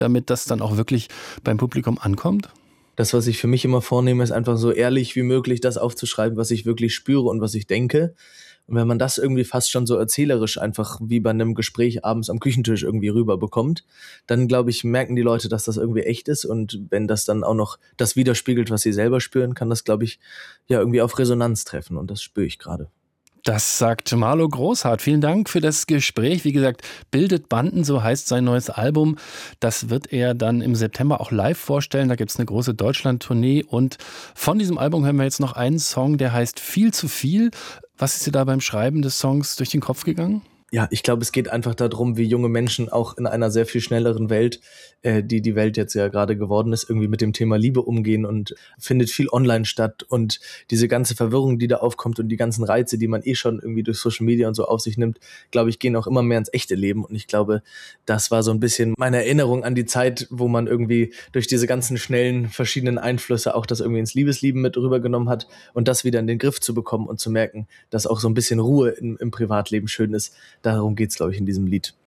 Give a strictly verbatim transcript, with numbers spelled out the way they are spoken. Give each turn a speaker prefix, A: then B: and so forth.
A: damit das dann auch wirklich beim Publikum ankommt?
B: Das, was ich für mich immer vornehme, ist einfach so ehrlich wie möglich das aufzuschreiben, was ich wirklich spüre und was ich denke. Und wenn man das irgendwie fast schon so erzählerisch einfach wie bei einem Gespräch abends am Küchentisch irgendwie rüberbekommt, dann glaube ich, merken die Leute, dass das irgendwie echt ist. Und wenn das dann auch noch das widerspiegelt, was sie selber spüren, kann das, glaube ich, ja irgendwie auf Resonanz treffen. Und das spüre ich gerade.
A: Das sagt Marlo Großhardt. Vielen Dank für das Gespräch. Wie gesagt, Bildet Banden, so heißt sein neues Album. Das wird er dann im September auch live vorstellen. Da gibt es eine große Deutschland-Tournee. Und von diesem Album hören wir jetzt noch einen Song, der heißt Viel zu viel. Was ist dir da beim Schreiben des Songs durch den Kopf gegangen?
B: Ja, ich glaube, es geht einfach darum, wie junge Menschen auch in einer sehr viel schnelleren Welt, äh, die die Welt jetzt ja gerade geworden ist, irgendwie mit dem Thema Liebe umgehen, und findet viel online statt, und diese ganze Verwirrung, die da aufkommt, und die ganzen Reize, die man eh schon irgendwie durch Social Media und so auf sich nimmt, glaube ich, gehen auch immer mehr ins echte Leben. Und ich glaube, das war so ein bisschen meine Erinnerung an die Zeit, wo man irgendwie durch diese ganzen schnellen verschiedenen Einflüsse auch das irgendwie ins Liebesleben mit rübergenommen hat, und das wieder in den Griff zu bekommen und zu merken, dass auch so ein bisschen Ruhe im, im Privatleben schön ist. Darum geht's, glaube ich, in diesem Lied.